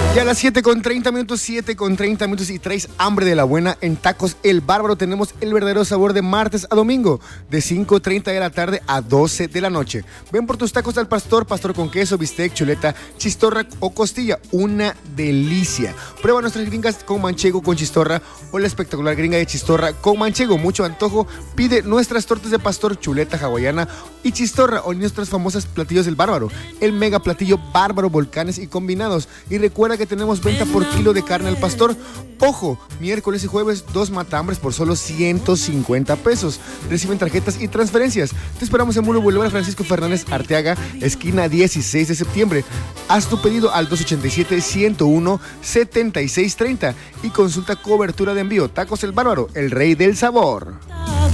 Ya a las 7:30 y traes hambre de la buena. En Tacos El Bárbaro tenemos el verdadero sabor de martes a domingo, de 5:30 de la tarde a 12 de la noche. Ven por tus tacos al pastor, pastor con queso, bistec, chuleta, chistorra o costilla. Una delicia. Prueba nuestras gringas con manchego con chistorra o la espectacular gringa de chistorra con manchego. Mucho antojo. Pide nuestras tortas de pastor, chuleta hawaiana y chistorra o nuestros famosos platillos del Bárbaro. El mega platillo Bárbaro, volcanes y combinados. Y recuerda que tenemos venta por kilo de carne al pastor. Ojo, miércoles y jueves 2 matambres por solo 150 pesos. Reciben tarjetas y transferencias. Te esperamos en Muro Boulevard Francisco Fernández Arteaga, esquina 16 de septiembre. Haz tu pedido al 287-101-7630 y consulta cobertura de envío. Tacos El Bárbaro, el rey del sabor.